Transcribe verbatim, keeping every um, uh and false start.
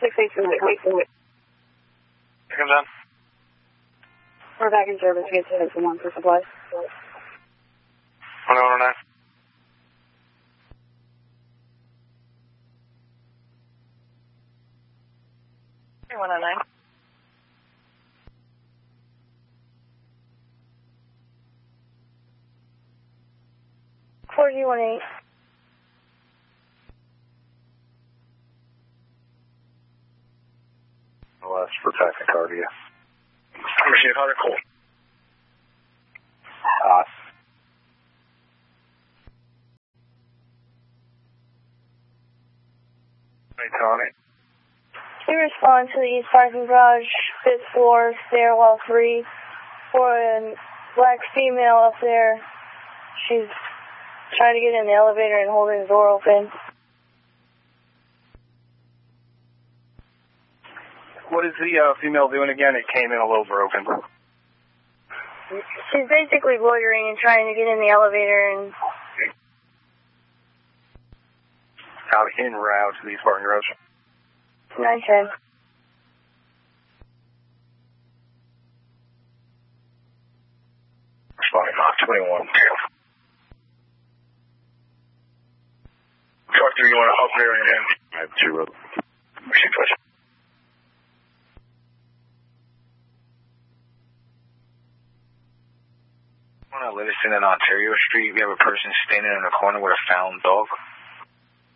six eight two eight. Here comes on. We're back in service. Get to hit one for supplies. one oh one oh nine. one oh nine. four zero one eight. Oh, that's for tachycardia. Machine Hunter Cole. Hot. Hey, Tony. We respond to the East Parking Garage, fifth floor, stairwell three, for a black female up there. She's trying to get in the elevator and holding the door open. What is the uh, female doing again? It came in a little broken. She's basically loitering and trying to get in the elevator and... Out in route to the East Parking Garage. nine ten. Responding Mach twenty-one. Truck three, you want to up there again? I have two of them. Machine push. On Livingston and Ontario Street, we have a person standing in a corner with a found dog.